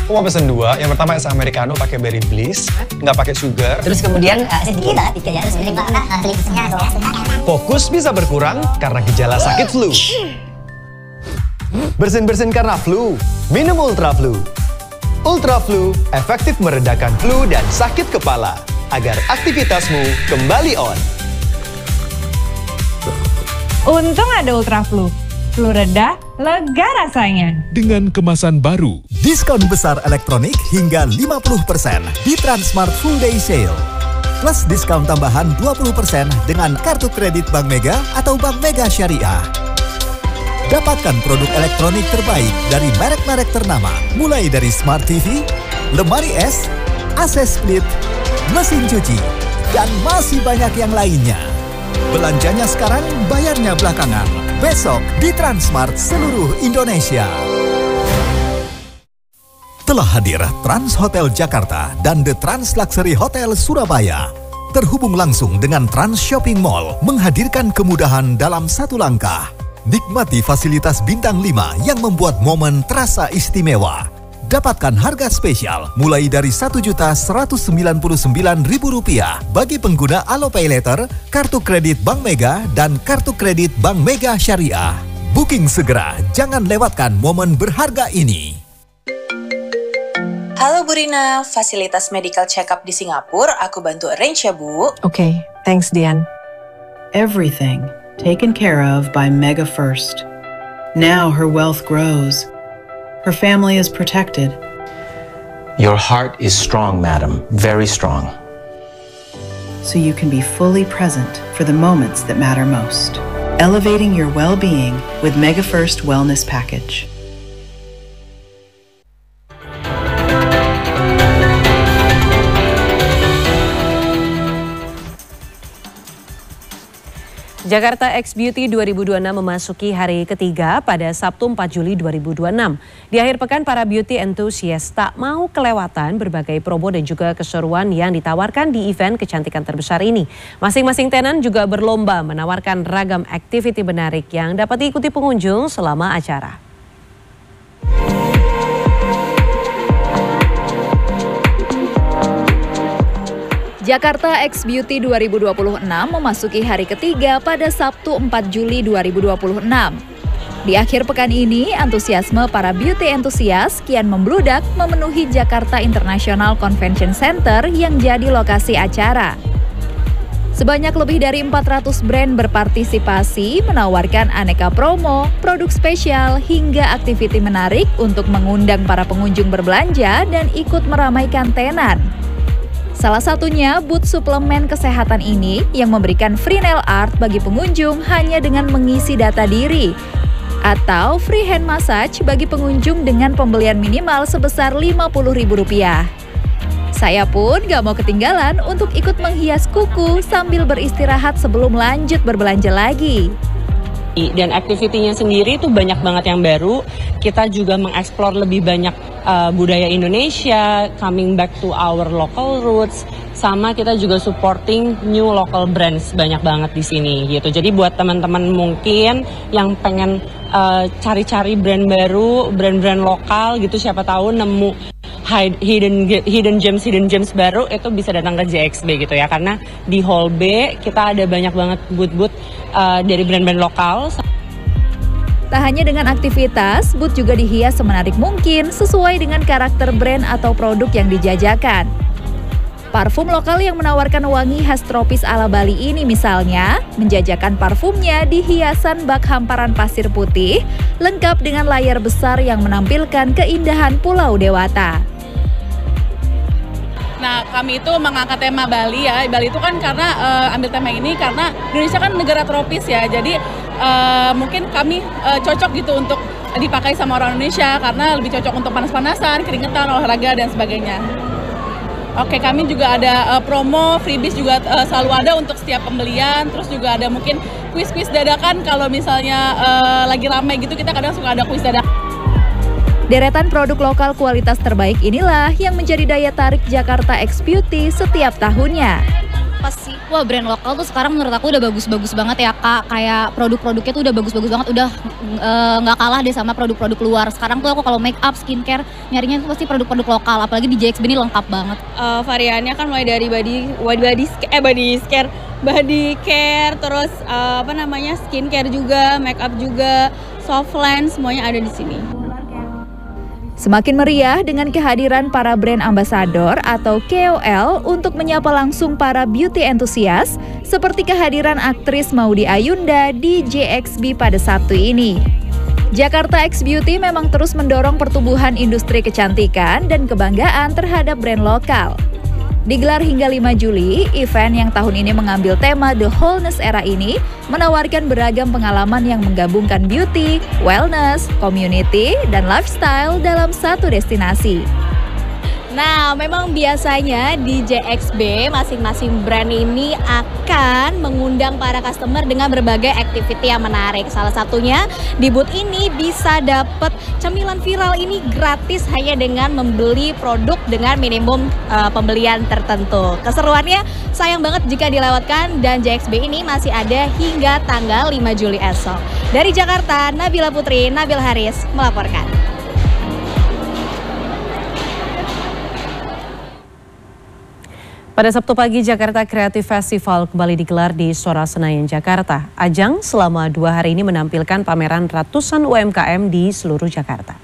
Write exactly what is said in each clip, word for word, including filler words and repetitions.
Aku mau pesen dua. Yang pertama es americano pakai berry bliss, nggak pakai sugar. Terus kemudian uh, sedikit banget dikit ya. Terus kemudian uh, bliss-nya ya. Fokus bisa berkurang karena gejala sakit flu. Bersin-bersin karena flu, minum Ultra Flu. Ultra Flu efektif meredakan flu dan sakit kepala agar aktivitasmu kembali on. Untung ada Ultra Flu. Flu reda, lega rasanya. Dengan kemasan baru. Diskon besar elektronik hingga lima puluh persen di Transmart Full Day Sale. Plus diskon tambahan dua puluh persen dengan kartu kredit Bank Mega atau Bank Mega Syariah. Dapatkan produk elektronik terbaik dari merek-merek ternama. Mulai dari Smart T V, lemari es, A C split, mesin cuci, dan masih banyak yang lainnya. Belanjanya sekarang, bayarnya belakangan. Besok di Transmart seluruh Indonesia. Telah hadir Trans Hotel Jakarta dan The Trans Luxury Hotel Surabaya. Terhubung langsung dengan Trans Shopping Mall, menghadirkan kemudahan dalam satu langkah. Nikmati fasilitas bintang lima yang membuat momen terasa istimewa. Dapatkan harga spesial mulai dari satu juta seratus sembilan puluh sembilan ribu rupiah bagi pengguna Alopay Later, kartu kredit Bank Mega, dan kartu kredit Bank Mega Syariah. Booking segera, jangan lewatkan momen berharga ini. Halo Bu Rina, fasilitas medical check-up di Singapura, aku bantu arrange ya Bu. Oke, okay, thanks Dian. Everything taken care of by Mega First. Now her wealth grows. Her family is protected. Your heart is strong, madam, very strong. So you can be fully present for the moments that matter most. Elevating your well-being with Mega First Wellness Package. Jakarta X Beauty dua ribu dua puluh enam memasuki hari ketiga pada Sabtu empat Juli dua ribu dua puluh enam. Di akhir pekan, para beauty enthusiast tak mau kelewatan berbagai promo dan juga keseruan yang ditawarkan di event kecantikan terbesar ini. Masing-masing tenan juga berlomba menawarkan ragam aktiviti menarik yang dapat diikuti pengunjung selama acara. Jakarta X Beauty dua ribu dua puluh enam memasuki hari ketiga pada Sabtu empat Juli dua ribu dua puluh enam. Di akhir pekan ini, antusiasme para beauty entusias kian membludak memenuhi Jakarta International Convention Center yang jadi lokasi acara. Sebanyak lebih dari empat ratus brand berpartisipasi menawarkan aneka promo, produk spesial, hingga aktiviti menarik untuk mengundang para pengunjung berbelanja dan ikut meramaikan tenan. Salah satunya booth suplemen kesehatan ini yang memberikan free nail art bagi pengunjung hanya dengan mengisi data diri, atau free hand massage bagi pengunjung dengan pembelian minimal sebesar lima puluh ribu rupiah. Saya pun gak mau ketinggalan untuk ikut menghias kuku sambil beristirahat sebelum lanjut berbelanja lagi. Dan aktivitinya sendiri itu banyak banget yang baru. Kita juga mengeksplor lebih banyak uh, budaya Indonesia, coming back to our local roots, sama kita juga supporting new local brands banyak banget di sini gitu. Jadi buat teman-teman mungkin yang pengen uh, cari-cari brand baru, brand-brand lokal gitu, siapa tahu nemu hidden hidden gems hidden gems baru, itu bisa datang ke J X B gitu ya, karena di Hall B kita ada banyak banget booth-booth uh, dari brand-brand lokal. Tak hanya dengan aktivitas, booth juga dihias semenarik mungkin sesuai dengan karakter brand atau produk yang dijajakan. Parfum lokal yang menawarkan wangi khas tropis ala Bali ini misalnya menjajakan parfumnya di hiasan bak hamparan pasir putih, lengkap dengan layar besar yang menampilkan keindahan Pulau Dewata. Nah, kami itu mengangkat tema Bali ya. Bali itu kan karena uh, ambil tema ini karena Indonesia kan negara tropis ya. Jadi uh, mungkin kami uh, cocok gitu untuk dipakai sama orang Indonesia karena lebih cocok untuk panas-panasan, keringetan, olahraga dan sebagainya. Oke, kami juga ada uh, promo, freebies juga uh, selalu ada untuk setiap pembelian. Terus juga ada mungkin kuis-kuis dadakan kalau misalnya uh, lagi ramai gitu, kita kadang suka ada kuis dadakan. Deretan produk lokal kualitas terbaik inilah yang menjadi daya tarik Jakarta X Beauty setiap tahunnya. apa sih? Wah, brand lokal tuh sekarang menurut aku udah bagus-bagus banget ya Kak. Kayak produk-produknya tuh udah bagus-bagus banget, udah nggak uh, kalah deh sama produk-produk luar. Sekarang tuh aku kalau make up, skincare, nyarinya tuh pasti produk-produk lokal. Apalagi di J X B ini lengkap banget. Uh, variannya kan mulai dari body, body, eh body care, body care, terus uh, apa namanya skincare juga, make up juga, soft lens, semuanya ada di sini. Semakin meriah dengan kehadiran para brand ambassador atau K O L untuk menyapa langsung para beauty enthusiast, seperti kehadiran aktris Maudy Ayunda di J X B pada Sabtu ini. Jakarta X Beauty memang terus mendorong pertumbuhan industri kecantikan dan kebanggaan terhadap brand lokal. Digelar hingga lima Juli, event yang tahun ini mengambil tema The Wholeness Era ini menawarkan beragam pengalaman yang menggabungkan beauty, wellness, community, dan lifestyle dalam satu destinasi. Nah, memang biasanya di J X B masing-masing brand ini akan mengundang para customer dengan berbagai activity yang menarik. Salah satunya di booth ini bisa dapat cemilan viral ini gratis hanya dengan membeli produk dengan minimum uh, pembelian tertentu. Keseruannya sayang banget jika dilewatkan dan J X B ini masih ada hingga tanggal lima Juli esok. Dari Jakarta, Nabila Putri, Nabil Haris melaporkan. Pada Sabtu pagi, Jakarta Creative Festival kembali digelar di Istora Senayan, Jakarta. Ajang selama dua hari ini menampilkan pameran ratusan U M K M di seluruh Jakarta.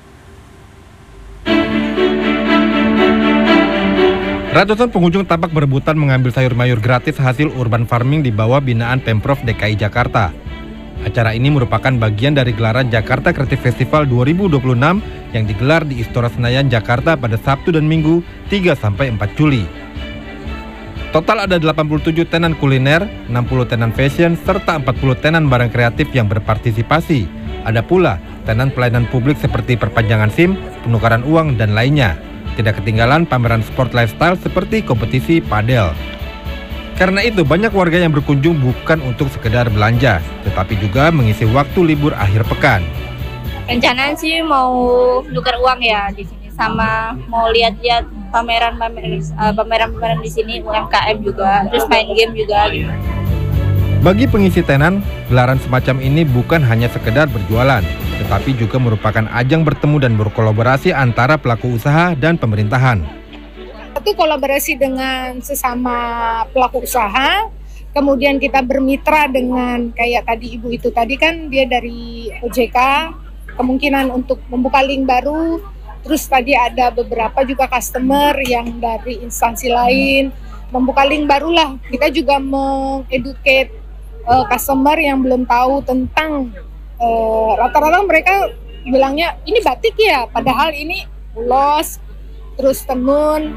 Ratusan pengunjung tampak berebutan mengambil sayur mayur gratis hasil urban farming di bawah binaan Pemprov D K I Jakarta. Acara ini merupakan bagian dari gelaran Jakarta Creative Festival dua ribu dua puluh enam yang digelar di Istora Senayan, Jakarta pada Sabtu dan Minggu tiga sampai empat Juli. Total ada delapan puluh tujuh tenan kuliner, enam puluh tenan fashion, serta empat puluh tenan barang kreatif yang berpartisipasi. Ada pula tenan pelayanan publik seperti perpanjangan SIM, penukaran uang, dan lainnya. Tidak ketinggalan pameran sport lifestyle seperti kompetisi padel. Karena itu banyak warga yang berkunjung bukan untuk sekedar belanja, tetapi juga mengisi waktu libur akhir pekan. Rencananya sih mau tukar uang ya di sini, sama mau lihat-lihat pameran-pameran uh, pameran-pameran di sini U M K M juga, terus main game juga gitu. Bagi pengisi tenan, gelaran semacam ini bukan hanya sekedar berjualan, tetapi juga merupakan ajang bertemu dan berkolaborasi antara pelaku usaha dan pemerintahan. Itu kolaborasi dengan sesama pelaku usaha, kemudian kita bermitra dengan kayak tadi ibu itu tadi kan dia dari O J K, kemungkinan untuk membuka link baru. Terus tadi ada beberapa juga customer yang dari instansi lain membuka link barulah. Kita juga mengeducate uh, customer yang belum tahu tentang uh, rata-rata mereka bilangnya ini batik ya, padahal ini ulos, terus tenun.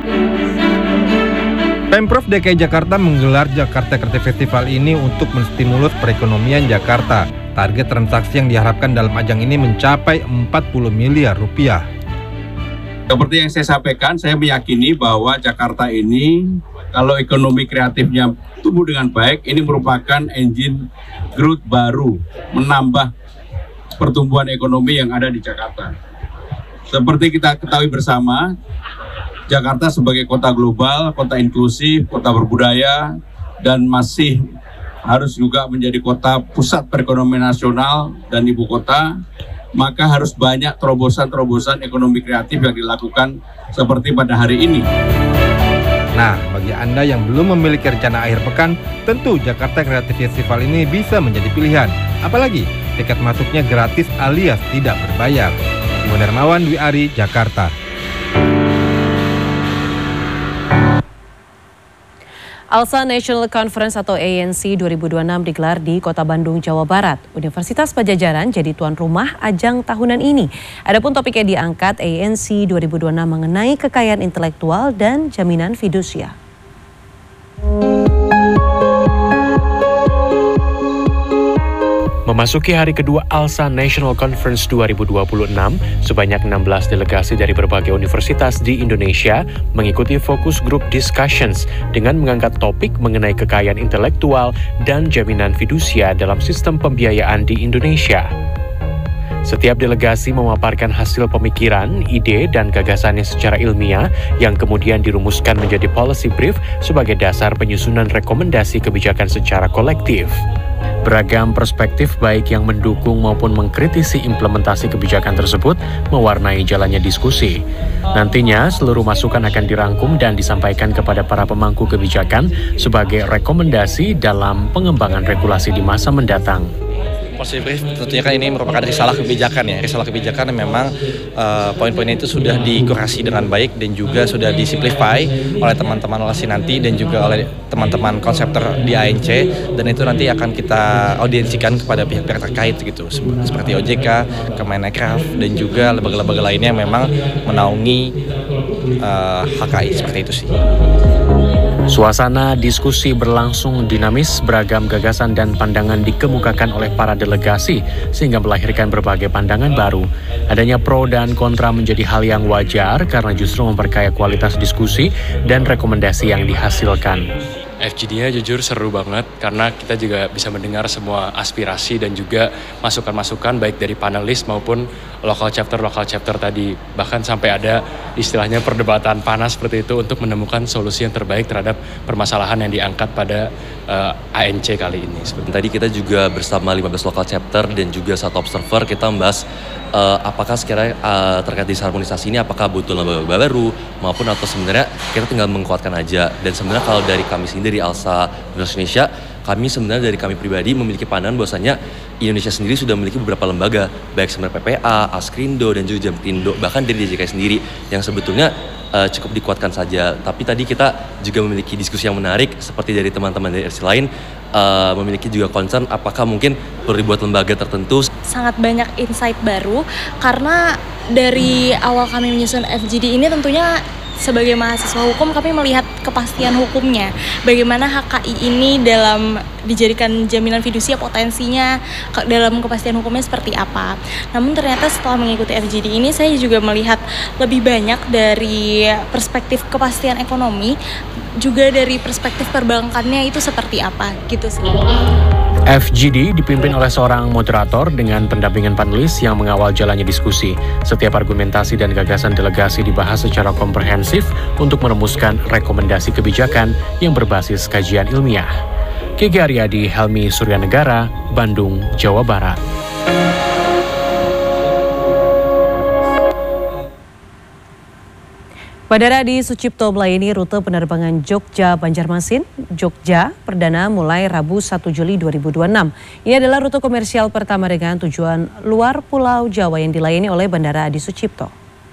Pemprov D K I Jakarta menggelar Jakarta Creative Festival ini untuk menstimulus perekonomian Jakarta. Target transaksi yang diharapkan dalam ajang ini mencapai empat puluh miliar rupiah. Seperti yang saya sampaikan, saya meyakini bahwa Jakarta ini kalau ekonomi kreatifnya tumbuh dengan baik, ini merupakan engine growth baru, menambah pertumbuhan ekonomi yang ada di Jakarta. Seperti kita ketahui bersama, Jakarta sebagai kota global, kota inklusif, kota berbudaya, dan masih harus juga menjadi kota pusat perekonomian nasional dan ibu kota, maka harus banyak terobosan-terobosan ekonomi kreatif yang dilakukan seperti pada hari ini. Nah, bagi Anda yang belum memiliki rencana akhir pekan, tentu Jakarta Creative Festival ini bisa menjadi pilihan. Apalagi tiket masuknya gratis alias tidak berbayar. Iwan Hermawan, Dwi Ari, Jakarta. ALSA National Conference atau A N C dua ribu dua puluh enam digelar di Kota Bandung, Jawa Barat. Universitas Pajajaran jadi tuan rumah ajang tahunan ini. Adapun topik yang diangkat A N C dua ribu dua puluh enam mengenai kekayaan intelektual dan jaminan fidusia. Memasuki hari kedua ALSA National Conference dua ribu dua puluh enam, sebanyak enam belas delegasi dari berbagai universitas di Indonesia mengikuti fokus group discussions dengan mengangkat topik mengenai kekayaan intelektual dan jaminan fidusia dalam sistem pembiayaan di Indonesia. Setiap delegasi memaparkan hasil pemikiran, ide, dan gagasannya secara ilmiah yang kemudian dirumuskan menjadi policy brief sebagai dasar penyusunan rekomendasi kebijakan secara kolektif. Beragam perspektif baik yang mendukung maupun mengkritisi implementasi kebijakan tersebut mewarnai jalannya diskusi. Nantinya seluruh masukan akan dirangkum dan disampaikan kepada para pemangku kebijakan sebagai rekomendasi dalam pengembangan regulasi di masa mendatang. Policy brief tentunya kan ini merupakan risalah kebijakan ya, risalah kebijakan yang memang uh, poin-poinnya itu sudah dikurasi dengan baik dan juga sudah disimplify oleh teman-teman olasi nanti dan juga oleh teman-teman konseptor di A N C, dan itu nanti akan kita audiensikan kepada pihak-pihak terkait gitu, seperti O J K, Kemenekraf, dan juga lembaga-lembaga lainnya yang memang menaungi uh, H K I, seperti itu sih. Suasana diskusi berlangsung dinamis, beragam gagasan dan pandangan dikemukakan oleh para delegasi sehingga melahirkan berbagai pandangan baru. Adanya pro dan kontra menjadi hal yang wajar karena justru memperkaya kualitas diskusi dan rekomendasi yang dihasilkan. F G D-nya jujur seru banget karena kita juga bisa mendengar semua aspirasi dan juga masukan-masukan baik dari panelis maupun local chapter-local chapter tadi. Bahkan sampai ada istilahnya perdebatan panas seperti itu untuk menemukan solusi yang terbaik terhadap permasalahan yang diangkat pada uh, A N C kali ini. Tadi kita juga bersama lima belas local chapter dan juga satu observer kita membahas uh, apakah sekiranya uh, terkait disharmonisasi ini apakah butuh lembaga baru maupun atau sebenarnya kita tinggal menguatkan aja. Dan sebenarnya kalau dari kami sendiri dari ALSA Indonesia, kami sebenarnya dari kami pribadi memiliki pandangan bahwasanya Indonesia sendiri sudah memiliki beberapa lembaga, baik sebenarnya P P A, Askrindo, dan juga Jampindo, bahkan dari D J K sendiri yang sebetulnya uh, cukup dikuatkan saja. Tapi tadi kita juga memiliki diskusi yang menarik seperti dari teman-teman dari R C lain, uh, memiliki juga concern apakah mungkin perlu dibuat lembaga tertentu. Sangat banyak insight baru karena dari awal kami menyusun F G D ini tentunya sebagai mahasiswa hukum kami melihat kepastian hukumnya, bagaimana H K I ini dalam dijadikan jaminan fidusia potensinya ke, dalam kepastian hukumnya seperti apa. Namun ternyata setelah mengikuti F G D ini saya juga melihat lebih banyak dari perspektif kepastian ekonomi, juga dari perspektif perbankannya itu seperti apa gitu sih. F G D dipimpin oleh seorang moderator dengan pendampingan panelis yang mengawal jalannya diskusi. Setiap argumentasi dan gagasan delegasi dibahas secara komprehensif untuk merumuskan rekomendasi kebijakan yang berbasis kajian ilmiah. Kiki Aryadi, Helmi Suryanegara, Bandung, Jawa Barat. Bandara Adi Sucipto melayani rute penerbangan Jogja-Banjarmasin, Jogja perdana mulai Rabu satu Juli dua ribu dua puluh enam. Ini adalah rute komersial pertama dengan tujuan luar Pulau Jawa yang dilayani oleh Bandara Adi Sucipto.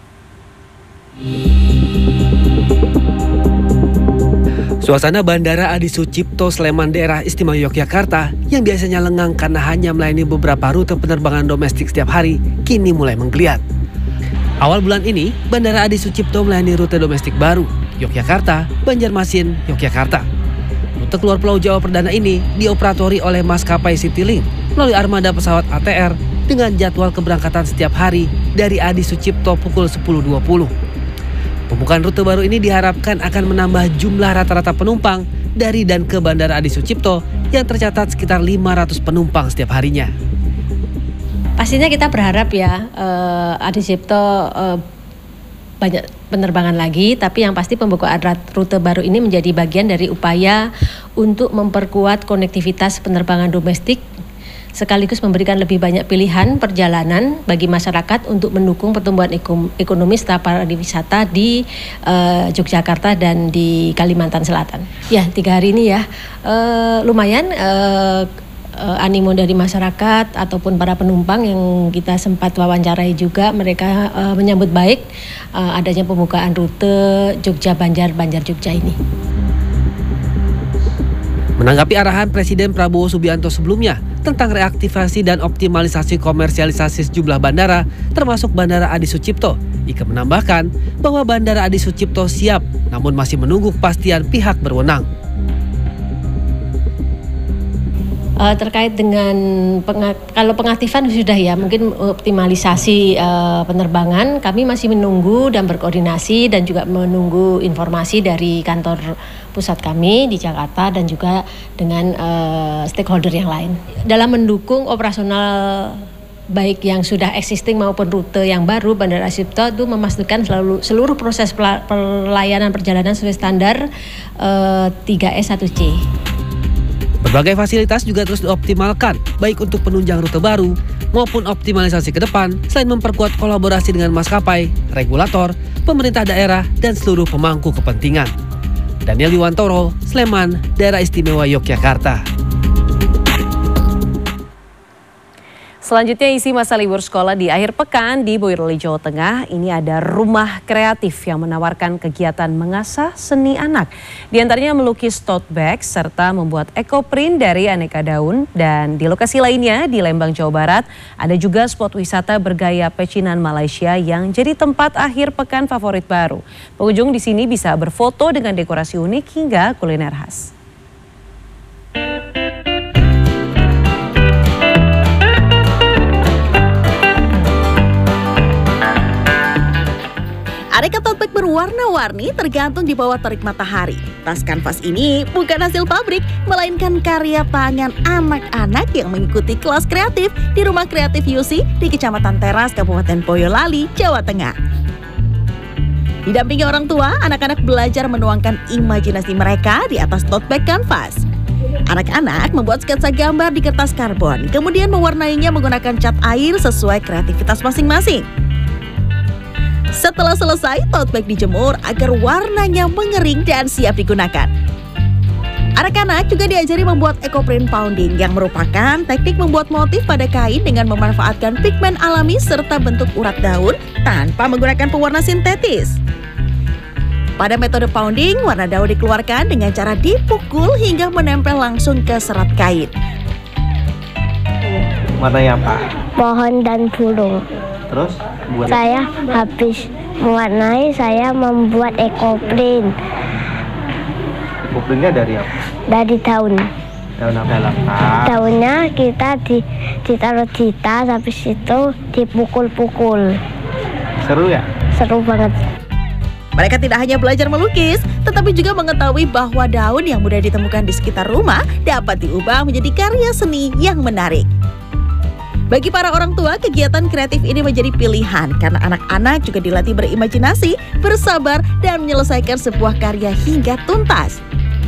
Suasana Bandara Adi Sucipto Sleman daerah istimewa Yogyakarta yang biasanya lengang karena hanya melayani beberapa rute penerbangan domestik setiap hari, kini mulai menggeliat. Awal bulan ini, Bandara Adi Sucipto melayani rute domestik baru, Yogyakarta, Banjarmasin, Yogyakarta. Rute keluar Pulau Jawa perdana ini dioperatori oleh maskapai Citylink melalui armada pesawat A T R dengan jadwal keberangkatan setiap hari dari Adi Sucipto pukul sepuluh dua puluh. Pembukaan rute baru ini diharapkan akan menambah jumlah rata-rata penumpang dari dan ke Bandara Adi Sucipto yang tercatat sekitar lima ratus penumpang setiap harinya. Pastinya kita berharap ya uh, Adi Sucipto uh, banyak penerbangan lagi, tapi yang pasti pembukaan rute baru ini menjadi bagian dari upaya untuk memperkuat konektivitas penerbangan domestik sekaligus memberikan lebih banyak pilihan perjalanan bagi masyarakat untuk mendukung pertumbuhan ekonomi serta pariwisata di uh, Yogyakarta dan di Kalimantan Selatan. Ya, tiga hari ini ya uh, lumayan uh, uh, animo dari masyarakat ataupun para penumpang yang kita sempat wawancarai juga, mereka uh, menyambut baik uh, adanya pembukaan rute Jogja-Banjar, Banjar-Jogja ini. Menanggapi arahan Presiden Prabowo Subianto sebelumnya tentang reaktivasi dan optimalisasi komersialisasi sejumlah bandara, termasuk Bandara Adi Sucipto, Ika menambahkan bahwa Bandara Adi Sucipto siap, namun masih menunggu kepastian pihak berwenang. Uh, terkait dengan penga- kalau pengaktifan sudah ya, mungkin optimalisasi uh, penerbangan kami masih menunggu dan berkoordinasi dan juga menunggu informasi dari kantor pusat kami di Jakarta dan juga dengan uh, stakeholder yang lain dalam mendukung operasional baik yang sudah existing maupun rute yang baru, Bandara Adi Sucipto itu memastikan selalu seluruh proses pelayanan perjalanan sesuai standar uh, tiga S satu C. Berbagai fasilitas juga terus dioptimalkan, baik untuk penunjang rute baru maupun optimalisasi ke depan, selain memperkuat kolaborasi dengan maskapai, regulator, pemerintah daerah, dan seluruh pemangku kepentingan. Daniel Yuwantoro, Sleman, Daerah Istimewa Yogyakarta. Selanjutnya isi masa libur sekolah di akhir pekan di Boyolali, Jawa Tengah. Ini ada rumah kreatif yang menawarkan kegiatan mengasah seni anak. Di antaranya melukis tote bag serta membuat ekoprint dari aneka daun. Dan di lokasi lainnya di Lembang, Jawa Barat, ada juga spot wisata bergaya pecinan Malaysia yang jadi tempat akhir pekan favorit baru. Pengunjung di sini bisa berfoto dengan dekorasi unik hingga kuliner khas. Aneka tote bag berwarna-warni tergantung di bawah terik matahari. Tas kanvas ini bukan hasil pabrik, melainkan karya tangan anak-anak yang mengikuti kelas kreatif di Rumah Kreatif Yusi di Kecamatan Teras, Kabupaten Boyolali, Jawa Tengah. Didampingi orang tua, anak-anak belajar menuangkan imajinasi mereka di atas tote bag kanvas. Anak-anak membuat sketsa gambar di kertas karbon, kemudian mewarnainya menggunakan cat air sesuai kreativitas masing-masing. Setelah selesai, tote bag dijemur agar warnanya mengering dan siap digunakan. Anak-anak juga diajari membuat ekoprint pounding yang merupakan teknik membuat motif pada kain dengan memanfaatkan pigmen alami serta bentuk urat daun tanpa menggunakan pewarna sintetis. Pada metode pounding, warna daun dikeluarkan dengan cara dipukul hingga menempel langsung ke serat kain. Warnanya apa? Pohon dan burung. Terus? Buat saya habis mewarnai, saya membuat ekoprint. Ekoprintnya dari apa? Dari daun. Daun apa? Daun apa? Daunnya kita di, ditaruh di tas, habis itu dipukul-pukul. Seru ya? Seru banget. Mereka tidak hanya belajar melukis, tetapi juga mengetahui bahwa daun yang mudah ditemukan di sekitar rumah dapat diubah menjadi karya seni yang menarik. Bagi para orang tua, kegiatan kreatif ini menjadi pilihan karena anak-anak juga dilatih berimajinasi, bersabar, dan menyelesaikan sebuah karya hingga tuntas.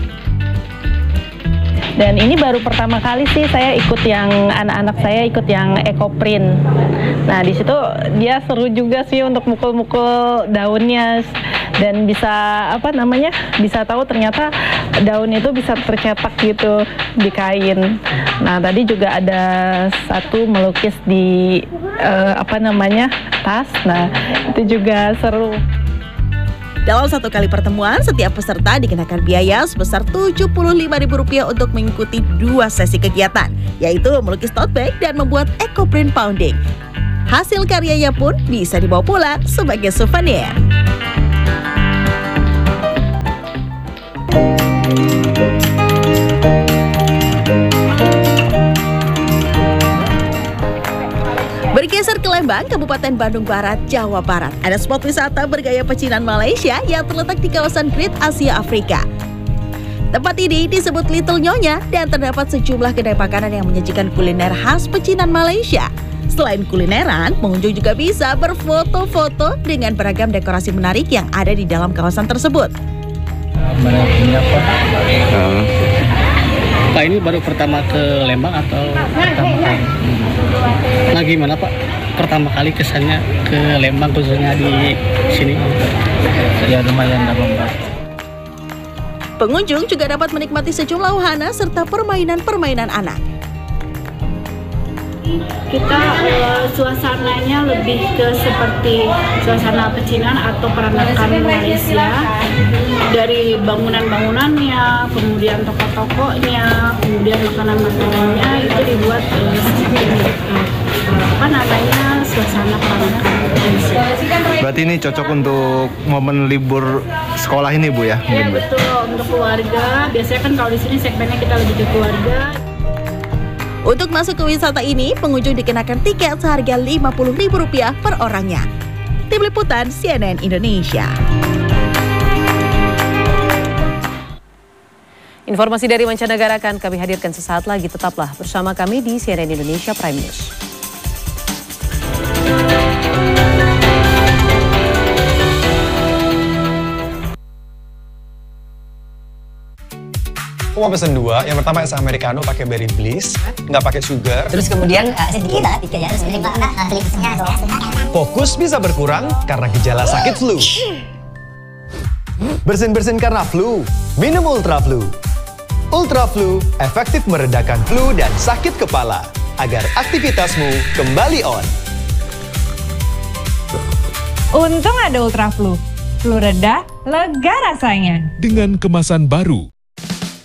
Dan ini baru pertama kali sih saya ikut yang anak-anak saya ikut yang ekoprint. Nah di situ dia seru juga sih untuk mukul-mukul daunnya dan bisa apa namanya bisa tahu ternyata daun itu bisa tercetak gitu di kain. Nah tadi juga ada satu melukis di uh, apa namanya tas. Nah itu juga seru. Dalam satu kali pertemuan, setiap peserta dikenakan biaya sebesar tujuh puluh lima ribu rupiah untuk mengikuti dua sesi kegiatan, yaitu melukis tote bag dan membuat ekoprint pounding. Hasil karyanya pun bisa dibawa pulang sebagai souvenir. Bergeser ke Lembang, Kabupaten Bandung Barat, Jawa Barat. Ada spot wisata bergaya pecinan Malaysia yang terletak di kawasan Great Asia Afrika. Tempat ini disebut Little Nyonya dan terdapat sejumlah kedai makanan yang menyajikan kuliner khas pecinan Malaysia. Selain kulineran, pengunjung juga bisa berfoto-foto dengan beragam dekorasi menarik yang ada di dalam kawasan tersebut. Pak, ini baru pertama ke Lembang atau pertama kali? Nah gimana Pak, pertama kali kesannya ke Lembang khususnya di sini? Ya lumayan dalam. Pengunjung juga dapat menikmati sejumlah wahana serta permainan-permainan anak. Kita uh, suasananya lebih ke seperti suasana pecinan atau peranakan Malaysia, dari bangunan-bangunannya, kemudian toko-tokonya, kemudian makanan-makanannya itu dibuat uh, seperti uh, apa namanya suasana peranakan Malaysia. Berarti ini cocok untuk momen libur sekolah ini Bu ya? Iya betul, untuk keluarga. Biasanya kan kalau di sini segmennya kita lebih ke keluarga. Untuk masuk ke wisata ini, pengunjung dikenakan tiket seharga lima puluh ribu rupiah per orangnya. Tim Liputan C N N Indonesia. Informasi dari mancanegara akan kami hadirkan sesaat lagi. Tetaplah bersama kami di C N N Indonesia Prime News. Aku mau pesen dua. Yang pertama es americano pakai berry bliss, nggak pakai sugar. Terus kemudian uh, sedikit banget tiga ya, sedikit banget Fokus bisa berkurang karena gejala sakit flu. Bersin-bersin karena flu, minum Ultra Flu. Ultra Flu efektif meredakan flu dan sakit kepala agar aktivitasmu kembali on. Untung ada Ultra Flu. Flu reda, lega rasanya. Dengan kemasan baru,